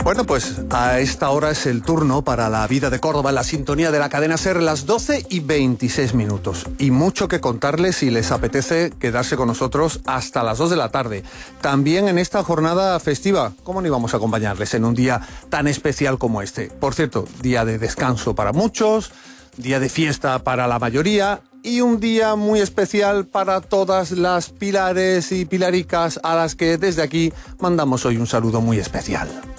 Bueno, pues a esta hora es el turno para La Vida de Córdoba, en la sintonía de la cadena SER, las 12:26. Y mucho que contarles si les apetece quedarse con nosotros hasta las 2 de la tarde. También en esta jornada festiva, ¿cómo no íbamos a acompañarles en un día tan especial como este? Por cierto, día de descanso para muchos, día de fiesta para la mayoría y un día muy especial para todas las pilares y pilaricas a las que desde aquí mandamos hoy un saludo muy especial.